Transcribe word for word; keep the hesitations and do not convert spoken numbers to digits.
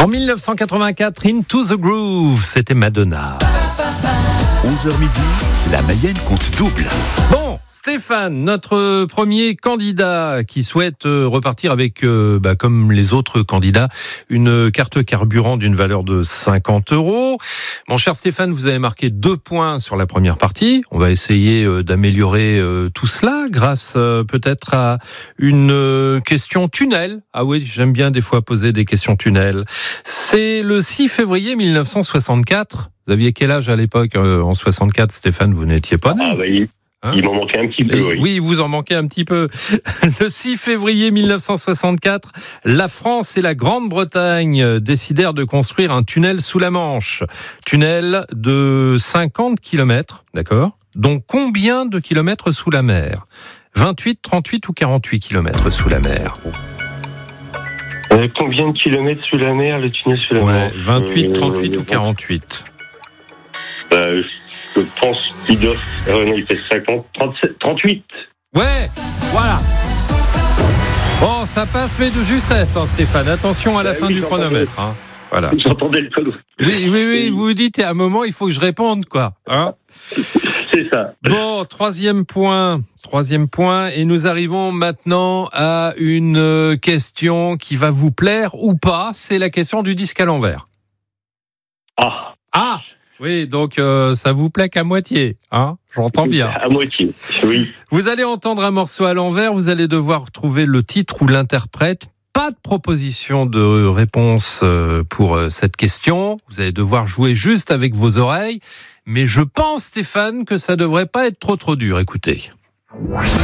En dix-neuf cent quatre-vingt-quatre, Into the Groove, c'était Madonna. onze heures midi, la Mayenne compte double. Bon, Stéphane, notre premier candidat qui souhaite repartir avec, euh, bah, comme les autres candidats, une carte carburant d'une valeur de cinquante euros. Mon cher Stéphane, vous avez marqué deux points sur la première partie. On va essayer euh, d'améliorer euh, tout cela grâce euh, peut-être à une euh, question tunnel. Ah oui, j'aime bien des fois poser des questions tunnel. C'est le six février mille neuf cent soixante-quatre. Vous aviez quel âge à l'époque euh, en soixante-quatre, Stéphane? Vous n'étiez pas né. Ah bah, il, hein il m'en manquait un petit peu, Et, oui. Oui, vous en manquez un petit peu. Le six février mille neuf cent soixante-quatre, la France et la Grande-Bretagne décidèrent de construire un tunnel sous la Manche. Tunnel de cinquante kilomètres, d'accord? Donc combien de kilomètres sous la mer? vingt-huit, trente-huit ou quarante-huit kilomètres sous la mer? Euh, combien de kilomètres sous la mer, le tunnel sous la Ouais, mer vingt-huit, trente-huit euh, ou quarante-huit? euh, Je pense qu'il doit... Euh, non, il fait cinquante, trente-sept, trente-huit. Ouais, voilà. Bon, ça passe, mais de justesse, hein, Stéphane. Attention à la Euh, fin oui, du chronomètre. Hein. Voilà. J'entendais le tonneau. Oui, oui, oui, vous vous dites, à un moment, il faut que je réponde, quoi. Hein? C'est ça. Bon, troisième point. Troisième point. Et nous arrivons maintenant à une question qui va vous plaire ou pas. C'est la question du disque à l'envers. Ah. Ah! Oui, donc euh, ça vous plaît qu'à moitié, hein? J'entends bien. À moitié, oui. Vous allez entendre un morceau à l'envers, vous allez devoir trouver le titre ou l'interprète. Pas de proposition de réponse pour cette question. Vous allez devoir jouer juste avec vos oreilles. Mais je pense, Stéphane, que ça devrait pas être trop trop dur. Écoutez.